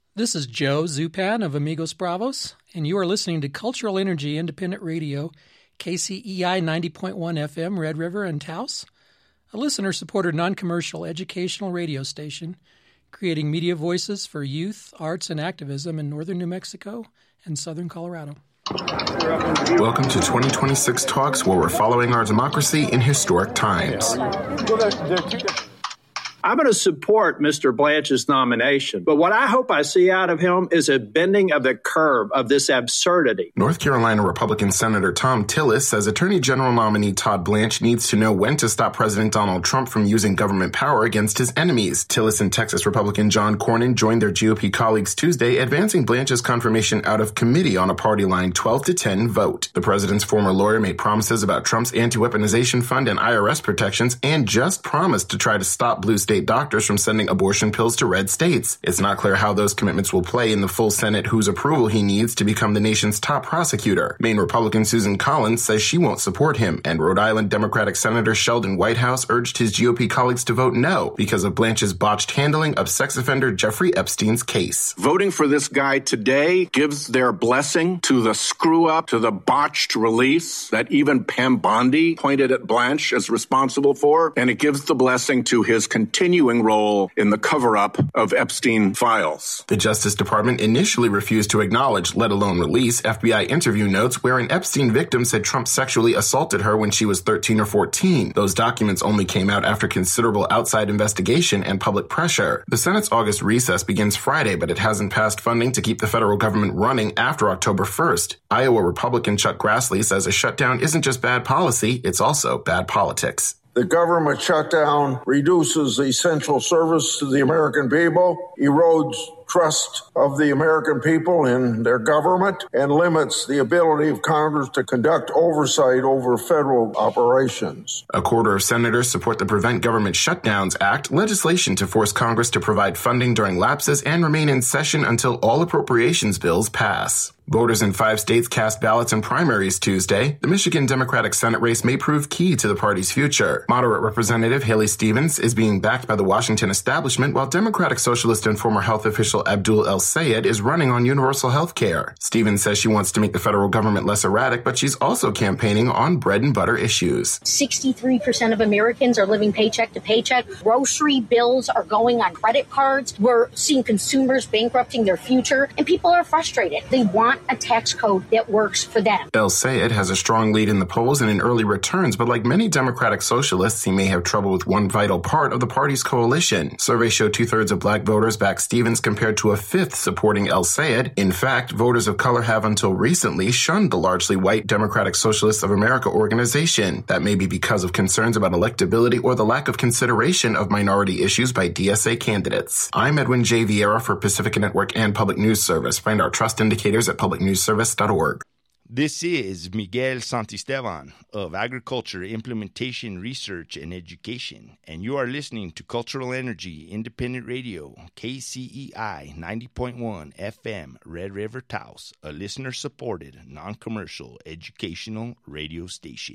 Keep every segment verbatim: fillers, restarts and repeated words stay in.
This is Joe Zupan of Amigos Bravos, and you are listening to Cultural Energy Independent Radio, K C E I ninety point one F M, Red River and Taos, a listener-supported non-commercial educational radio station creating media voices for youth, arts, and activism in northern New Mexico and southern Colorado. Welcome to twenty twenty-six Talks, where we're following our democracy in historic times. I'm going to support Mister Blanch's nomination, but what I hope I see out of him is a bending of the curve of this absurdity. North Carolina Republican Senator Thom Tillis says Attorney General nominee Todd Blanche needs to know when to stop President Donald Trump from using government power against his enemies. Tillis and Texas Republican John Cornyn joined their G O P colleagues Tuesday, advancing Blanche's confirmation out of committee on a party line twelve to ten vote. The president's former lawyer made promises about Trump's anti-weaponization fund and I R S protections and just promised to try to stop blue state doctors from sending abortion pills to red states. It's not clear how those commitments will play in the full Senate, whose approval he needs to become the nation's top prosecutor. Maine Republican Susan Collins says she won't support him, and Rhode Island Democratic Senator Sheldon Whitehouse urged his G O P colleagues to vote no because of Blanche's botched handling of sex offender Jeffrey Epstein's case. Voting for this guy today gives their blessing to the screw-up, to the botched release that even Pam Bondi pointed at Blanche as responsible for, and it gives the blessing to his continuing role in the cover-up of Epstein files. The Justice Department initially refused to acknowledge, let alone release, F B I interview notes where an Epstein victim said Trump sexually assaulted her when she was thirteen or fourteen. Those documents only came out after considerable outside investigation and public pressure. The Senate's August recess begins Friday, but it hasn't passed funding to keep the federal government running after October first. Iowa Republican Chuck Grassley says a shutdown isn't just bad policy, it's also bad politics. The government shutdown reduces essential service to the American people, erodes trust of the American people in their government, and limits the ability of Congress to conduct oversight over federal operations. A quarter of senators support the Prevent Government Shutdowns Act, legislation to force Congress to provide funding during lapses and remain in session until all appropriations bills pass. Voters in five states cast ballots in primaries Tuesday. The Michigan Democratic Senate race may prove key to the party's future. Moderate Representative Haley Stevens is being backed by the Washington establishment, while Democratic Socialist and former health official Abdul El-Sayed is running on universal health care. Stevens says she wants to make the federal government less erratic, but she's also campaigning on bread and butter issues. sixty-three percent of Americans are living paycheck to paycheck. Grocery bills are going on credit cards. We're seeing consumers bankrupting their future, and people are frustrated. They want a tax code that works for them. El-Sayed has a strong lead in the polls and in early returns, but like many Democratic socialists, he may have trouble with one vital part of the party's coalition. Surveys show two-thirds of black voters back Stevens compared to a fifth supporting El-Sayed. In fact, voters of color have until recently shunned the largely white Democratic Socialists of America organization. That may be because of concerns about electability or the lack of consideration of minority issues by D S A candidates. I'm Edwin J. Vieira for Pacifica Network and Public News Service. Find our trust indicators at public news service dot org. This is Miguel Santisteban of Agriculture, Implementation, Research, and Education, and you are listening to Cultural Energy Independent Radio, K C E I ninety point one F M, Red River, Taos, a listener-supported, non-commercial, educational radio station.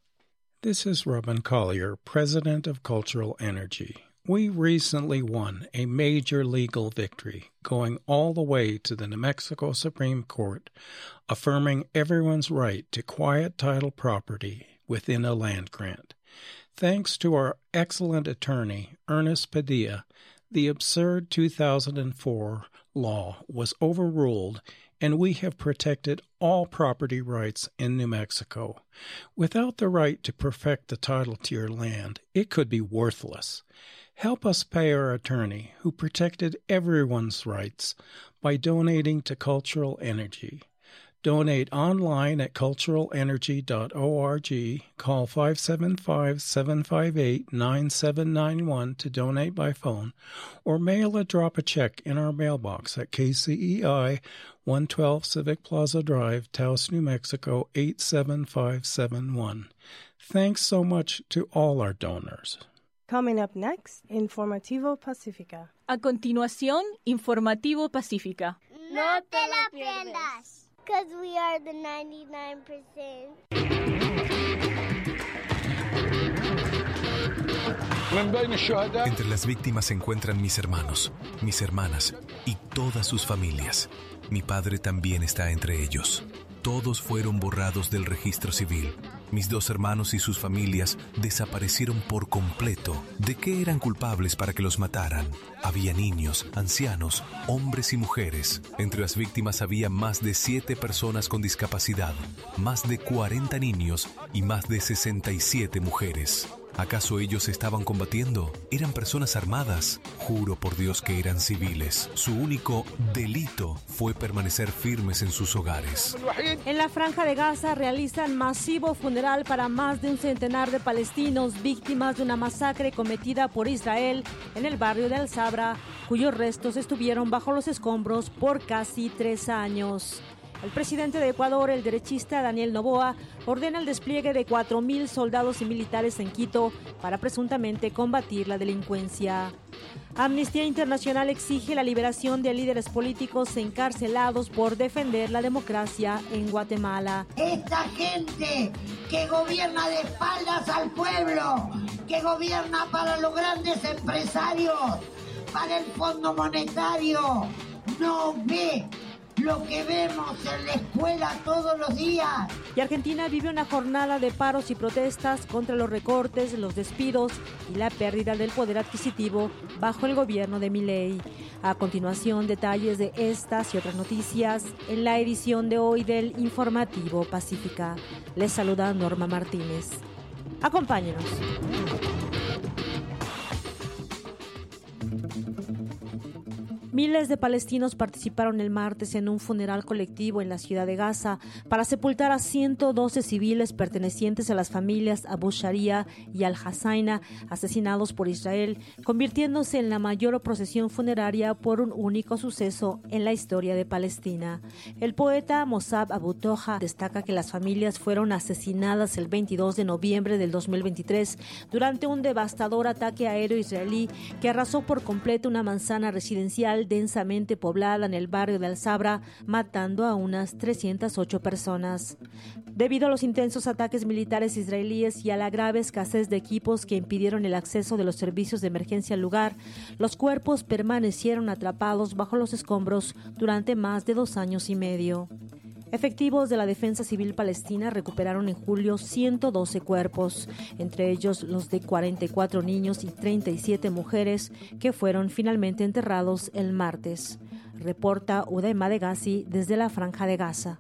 This is Robin Collier, President of Cultural Energy. We recently won a major legal victory, going all the way to the New Mexico Supreme Court, affirming everyone's right to quiet title property within a land grant. Thanks to our excellent attorney, Ernest Padilla, the absurd two thousand four law was overruled, and we have protected all property rights in New Mexico. Without the right to perfect the title to your land, it could be worthless. Help us pay our attorney, who protected everyone's rights, by donating to Cultural Energy. Donate online at cultural energy dot org, call five seven five, seven five eight, nine seven nine one to donate by phone, or mail a drop a check in our mailbox at K C E I, one twelve Civic Plaza Drive, Taos, New Mexico, eight seven five seven one. Thanks so much to all our donors. Coming up next, Informativo Pacífica. A continuación, Informativo Pacífica. No te la pierdas, because we are the ninety-nine percent. Entre las víctimas se encuentran mis hermanos, mis hermanas, y todas sus familias. Mi padre también está entre ellos. Todos fueron borrados del registro civil. Mis dos hermanos y sus familias desaparecieron por completo. ¿De qué eran culpables para que los mataran? Había niños, ancianos, hombres y mujeres. Entre las víctimas había más de siete personas con discapacidad, más de cuarenta niños y más de sesenta y siete mujeres. ¿Acaso ellos estaban combatiendo? Eran personas armadas. Juro por Dios que eran civiles. Su único delito fue permanecer firmes en sus hogares. En la Franja de Gaza realizan masivo funeral para más de un centenar de palestinos víctimas de una masacre cometida por Israel en el barrio de Al-Sabra, cuyos restos estuvieron bajo los escombros por casi tres años. El presidente de Ecuador, el derechista Daniel Noboa, ordena el despliegue de cuatro mil soldados y militares en Quito para presuntamente combatir la delincuencia. Amnistía Internacional exige la liberación de líderes políticos encarcelados por defender la democracia en Guatemala. Esta gente que gobierna de espaldas al pueblo, que gobierna para los grandes empresarios, para el Fondo Monetario, no ve lo que vemos en la escuela todos los días. Y Argentina vive una jornada de paros y protestas contra los recortes, los despidos y la pérdida del poder adquisitivo bajo el gobierno de Milei. A continuación, detalles de estas y otras noticias en la edición de hoy del Informativo Pacífica. Les saluda Norma Martínez. Acompáñenos. Miles de palestinos participaron el martes en un funeral colectivo en la ciudad de Gaza para sepultar a ciento doce civiles pertenecientes a las familias Abu Sharia y Al-Hassaina asesinados por Israel, convirtiéndose en la mayor procesión funeraria por un único suceso en la historia de Palestina. El poeta Mossab Abu Toha destaca que las familias fueron asesinadas el veintidós de noviembre del dos mil veintitrés durante un devastador ataque aéreo israelí que arrasó por completo una manzana residencial densamente poblada en el barrio de Al-Sabra, matando a unas trescientas ocho personas. Debido a los intensos ataques militares israelíes y a la grave escasez de equipos que impidieron el acceso de los servicios de emergencia al lugar, los cuerpos permanecieron atrapados bajo los escombros durante más de dos años y medio. Efectivos de la Defensa Civil Palestina recuperaron en julio ciento doce cuerpos, entre ellos los de cuarenta y cuatro niños y treinta y siete mujeres que fueron finalmente enterrados el martes. Reporta Uday Madegasi desde la Franja de Gaza.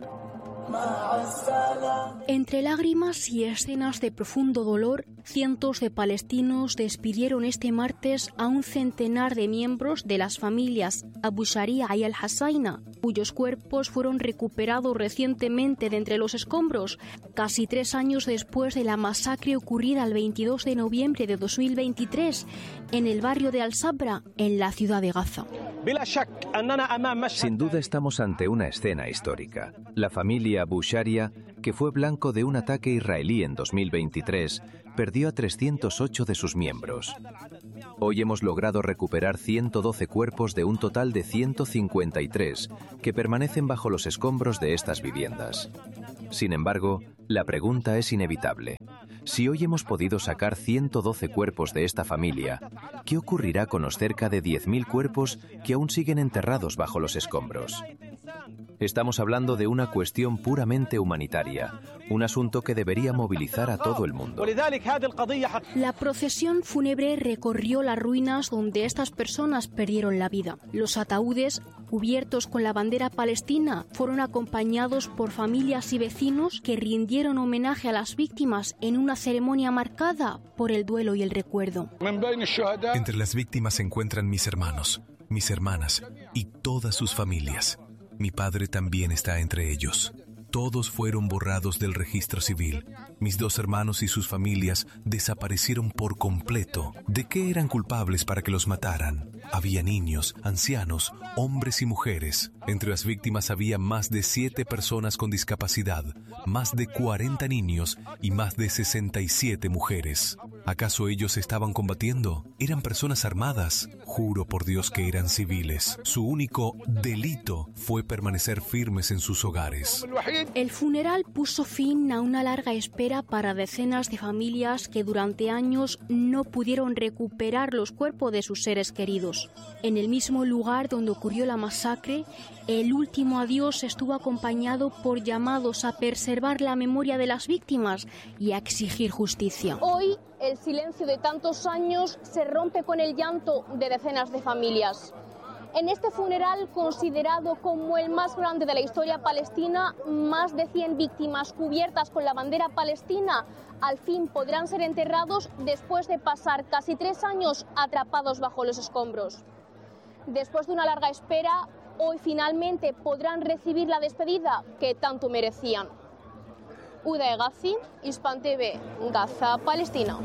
Entre lágrimas y escenas de profundo dolor, cientos de palestinos despidieron este martes a un centenar de miembros de las familias Abu Sharia y Al-Hassaina, cuyos cuerpos fueron recuperados recientemente de entre los escombros, casi tres años después de la masacre ocurrida el veintidós de noviembre de dos mil veintitrés en el barrio de Al-Sabra, en la ciudad de Gaza. Sin duda estamos ante una escena histórica. La familia Abu Sharia, que fue blanco de un ataque israelí en dos mil veintitrés, perdió a trescientos ocho de sus miembros. Hoy hemos logrado recuperar ciento doce cuerpos de un total de ciento cincuenta y tres que permanecen bajo los escombros de estas viviendas. Sin embargo, la pregunta es inevitable. Si hoy hemos podido sacar ciento doce cuerpos de esta familia, ¿qué ocurrirá con los cerca de diez mil cuerpos que aún siguen enterrados bajo los escombros? Estamos hablando de una cuestión puramente humanitaria, un asunto que debería movilizar a todo el mundo. La procesión fúnebre recorrió las ruinas donde estas personas perdieron la vida. Los ataúdes, cubiertos con la bandera palestina, fueron acompañados por familias y vecinos que rindieron homenaje a las víctimas en una ceremonia marcada por el duelo y el recuerdo. Entre las víctimas se encuentran mis hermanos, mis hermanas y todas sus familias. Mi padre también está entre ellos. Todos fueron borrados del registro civil. Mis dos hermanos y sus familias desaparecieron por completo. ¿De qué eran culpables para que los mataran? Había niños, ancianos, hombres y mujeres. Entre las víctimas había más de siete personas con discapacidad, más de cuarenta niños y más de sesenta y siete mujeres. ¿Acaso ellos estaban combatiendo? Eran personas armadas. Juro por Dios que eran civiles. Su único delito fue permanecer firmes en sus hogares. El funeral puso fin a una larga espera para decenas de familias que durante años no pudieron recuperar los cuerpos de sus seres queridos. En el mismo lugar donde ocurrió la masacre, el último adiós estuvo acompañado por llamados a preservar la memoria de las víctimas y a exigir justicia. Hoy, el silencio de tantos años se rompe con el llanto de decenas de familias. En este funeral, considerado como el más grande de la historia palestina, más de cien víctimas cubiertas con la bandera palestina al fin podrán ser enterrados después de pasar casi tres años atrapados bajo los escombros. Después de una larga espera, hoy finalmente podrán recibir la despedida que tanto merecían. Uda Egazi, Hispan T V, Gaza, Palestina.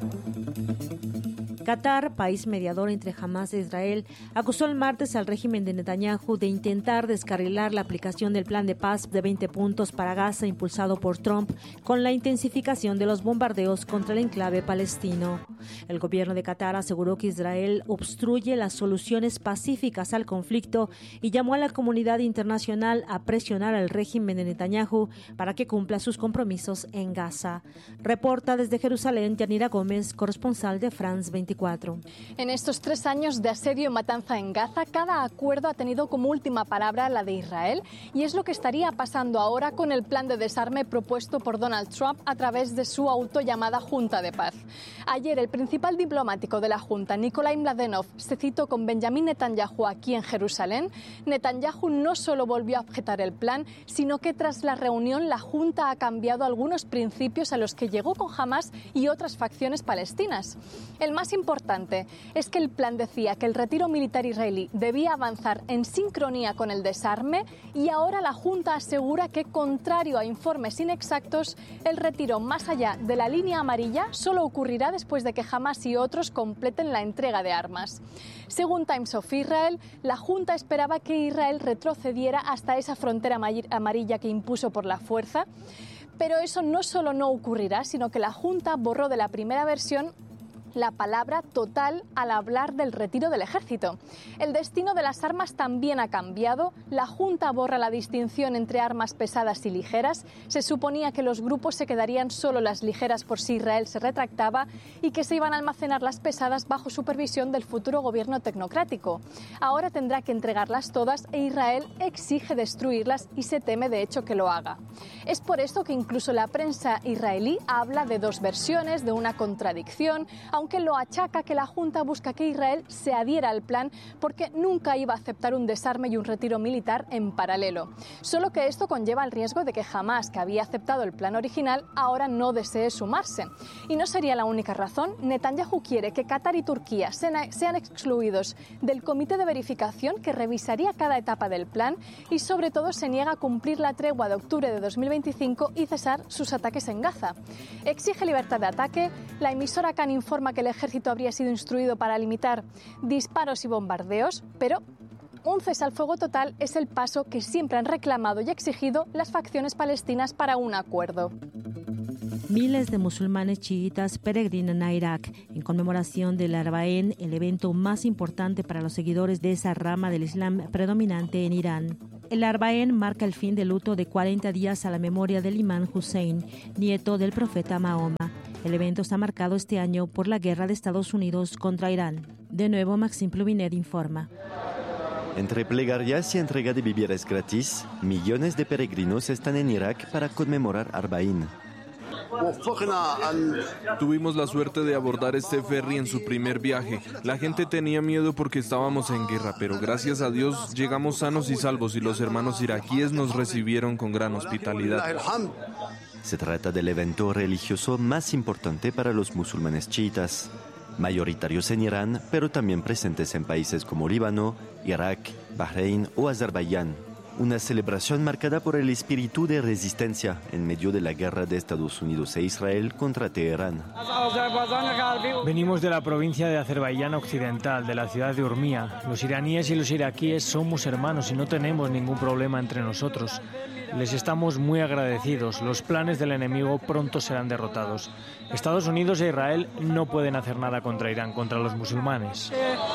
Qatar, país mediador entre Hamás e Israel, acusó el martes al régimen de Netanyahu de intentar descarrilar la aplicación del plan de paz de veinte puntos para Gaza impulsado por Trump con la intensificación de los bombardeos contra el enclave palestino. El gobierno de Qatar aseguró que Israel obstruye las soluciones pacíficas al conflicto y llamó a la comunidad internacional a presionar al régimen de Netanyahu para que cumpla sus compromisos en Gaza. Reporta desde Jerusalén Yanira Gómez, corresponsal de France veinticuatro. En estos tres años de asedio y matanza en Gaza, cada acuerdo ha tenido como última palabra la de Israel, y es lo que estaría pasando ahora con el plan de desarme propuesto por Donald Trump a través de su autollamada Junta de Paz. Ayer, el principal diplomático de la Junta, Nikolai Mladenov, se citó con Benjamin Netanyahu aquí en Jerusalén. Netanyahu no solo volvió a objetar el plan, sino que tras la reunión la Junta ha cambiado algunos principios a los que llegó con Hamás y otras facciones palestinas. El más importante es que el plan decía que el retiro militar israelí debía avanzar en sincronía con el desarme, y ahora la Junta asegura que, contrario a informes inexactos, el retiro más allá de la línea amarilla solo ocurrirá después de que Hamás y otros completen la entrega de armas. Según Times of Israel, la Junta esperaba que Israel retrocediera hasta esa frontera amarilla que impuso por la fuerza, pero eso no solo no ocurrirá, sino que la Junta borró de la primera versión la palabra total al hablar del retiro del ejército. El destino de las armas también ha cambiado. La Junta borra la distinción entre armas pesadas y ligeras. Se suponía que los grupos se quedarían solo las ligeras por si Israel se retractaba y que se iban a almacenar las pesadas bajo supervisión del futuro gobierno tecnocrático. Ahora tendrá que entregarlas todas e Israel exige destruirlas y se teme de hecho que lo haga. Es por esto que incluso la prensa israelí habla de dos versiones, de una contradicción, aunque lo achaca que la Junta busca que Israel se adhiera al plan porque nunca iba a aceptar un desarme y un retiro militar en paralelo. Solo que esto conlleva el riesgo de que Hamás, que había aceptado el plan original, ahora no desee sumarse. Y no sería la única razón. Netanyahu quiere que Qatar y Turquía sean excluidos del comité de verificación que revisaría cada etapa del plan, y sobre todo se niega a cumplir la tregua de octubre de dos mil veinticinco y cesar sus ataques en Gaza. Exige libertad de ataque. La emisora Kan informa que el ejército habría sido instruido para limitar disparos y bombardeos, pero un cese al fuego total es el paso que siempre han reclamado y exigido las facciones palestinas para un acuerdo. Miles de musulmanes chiitas peregrinan a Irak en conmemoración del Arbaeen, el evento más importante para los seguidores de esa rama del Islam predominante en Irán. El Arbaeen marca el fin del luto de cuarenta días a la memoria del imán Hussein, nieto del profeta Mahoma. El evento está marcado este año por la guerra de Estados Unidos contra Irán. De nuevo, Maxime Pluvinet informa. Entre plegarias y entrega de víveres gratis, millones de peregrinos están en Irak para conmemorar Arbaeen. Tuvimos la suerte de abordar este ferry en su primer viaje. La gente tenía miedo porque estábamos en guerra, pero gracias a Dios llegamos sanos y salvos y los hermanos iraquíes nos recibieron con gran hospitalidad. Se trata del evento religioso más importante para los musulmanes chiitas, mayoritarios en Irán, pero también presentes en países como Líbano, Irak, Bahrein o Azerbaiyán. Una celebración marcada por el espíritu de resistencia en medio de la guerra de Estados Unidos e Israel contra Teherán. Venimos de la provincia de Azerbaiyán Occidental, de la ciudad de Urmia. Los iraníes y los iraquíes somos hermanos y no tenemos ningún problema entre nosotros. Les estamos muy agradecidos. Los planes del enemigo pronto serán derrotados. Estados Unidos e Israel no pueden hacer nada contra Irán, contra los musulmanes.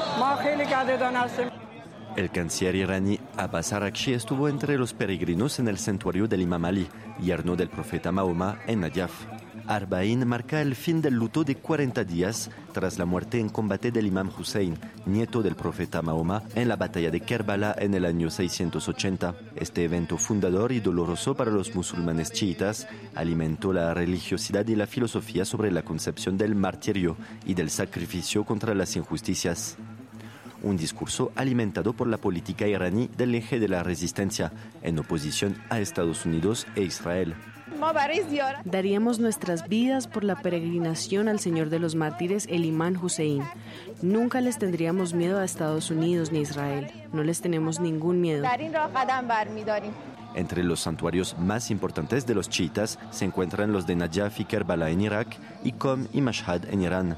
El canciller iraní Abbas Araghchi estuvo entre los peregrinos en el santuario del Imam Ali, yerno del profeta Mahoma, en Najaf. Arbaín marca el fin del luto de cuarenta días tras la muerte en combate del Imam Hussein, nieto del profeta Mahoma, en la batalla de Kerbala en el año seiscientos ochenta. Este evento fundador y doloroso para los musulmanes chiitas alimentó la religiosidad y la filosofía sobre la concepción del martirio y del sacrificio contra las injusticias. Un discurso alimentado por la política iraní del eje de la resistencia, en oposición a Estados Unidos e Israel. Daríamos nuestras vidas por la peregrinación al Señor de los Mártires, el Imam Hussein. Nunca les tendríamos miedo a Estados Unidos ni a Israel. No les tenemos ningún miedo. Entre los santuarios más importantes de los chiitas se encuentran los de Najaf y Kerbala en Irak y Qom y Mashhad en Irán.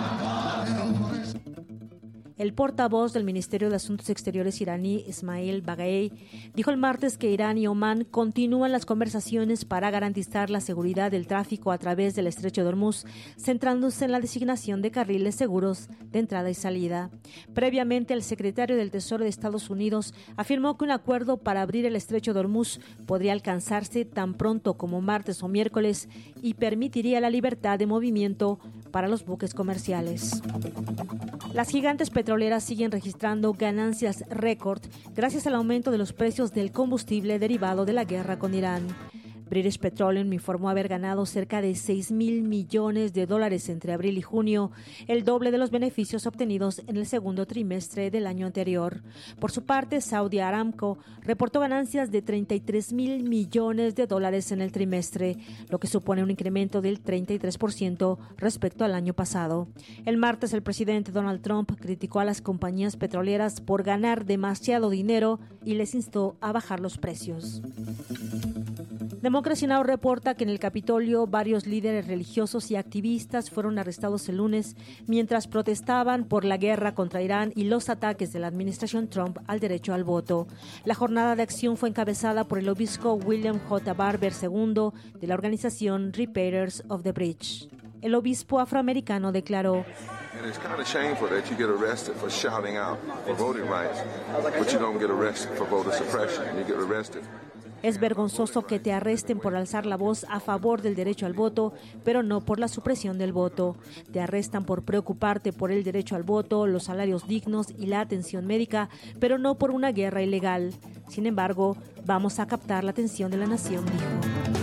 El portavoz del Ministerio de Asuntos Exteriores iraní, Ismail Baghei, dijo el martes que Irán y Omán continúan las conversaciones para garantizar la seguridad del tráfico a través del estrecho de Hormuz, centrándose en la designación de carriles seguros de entrada y salida. Previamente, el secretario del Tesoro de Estados Unidos afirmó que un acuerdo para abrir el estrecho de Hormuz podría alcanzarse tan pronto como martes o miércoles y permitiría la libertad de movimiento para los buques comerciales. Las gigantes petroleras siguen registrando ganancias récord gracias al aumento de los precios del combustible derivado de la guerra con Irán. British Petroleum informó haber ganado cerca de seis mil millones de dólares entre abril y junio, el doble de los beneficios obtenidos en el segundo trimestre del año anterior. Por su parte, Saudi Aramco reportó ganancias de treinta y tres mil millones de dólares en el trimestre, lo que supone un incremento del treinta y tres por ciento respecto al año pasado. El martes, el presidente Donald Trump criticó a las compañías petroleras por ganar demasiado dinero y les instó a bajar los precios. Democracy Now! Reporta que en el Capitolio varios líderes religiosos y activistas fueron arrestados el lunes mientras protestaban por la guerra contra Irán y los ataques de la administración Trump al derecho al voto. La jornada de acción fue encabezada por el obispo William J. Barber segundo de la organización Repairers of the Bridge. El obispo afroamericano declaró: And it's kind of shameful that you get arrested for shouting out for voting rights, but you don't get arrested for voter suppression. You get arrested. Es vergonzoso que te arresten por alzar la voz a favor del derecho al voto, pero no por la supresión del voto. Te arrestan por preocuparte por el derecho al voto, los salarios dignos y la atención médica, pero no por una guerra ilegal. Sin embargo, vamos a captar la atención de la nación, dijo.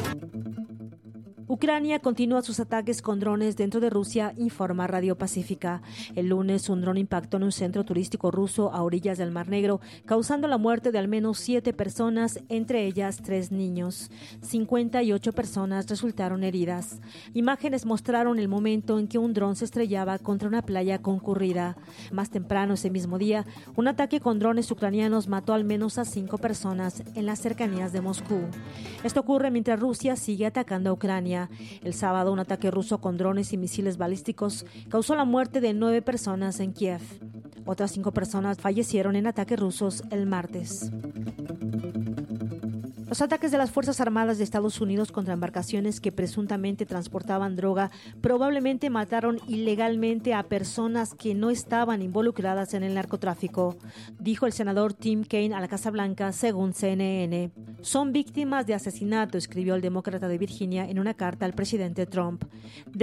Ucrania continúa sus ataques con drones dentro de Rusia, informa Radio Pacífica. El lunes, un dron impactó en un centro turístico ruso a orillas del Mar Negro, causando la muerte de al menos siete personas, entre ellas tres niños. cincuenta y ocho personas resultaron heridas. Imágenes mostraron el momento en que un dron se estrellaba contra una playa concurrida. Más temprano ese mismo día, un ataque con drones ucranianos mató al menos a cinco personas en las cercanías de Moscú. Esto ocurre mientras Rusia sigue atacando a Ucrania. El sábado, un ataque ruso con drones y misiles balísticos causó la muerte de nueve personas en Kiev. Otras cinco personas fallecieron en ataques rusos el martes. Los ataques de las Fuerzas Armadas de Estados Unidos contra embarcaciones que presuntamente transportaban droga probablemente mataron ilegalmente a personas que no estaban involucradas en el narcotráfico, dijo el senador Tim Kaine a la Casa Blanca, según C N N. Son víctimas de asesinato, escribió el demócrata de Virginia en una carta al presidente Trump.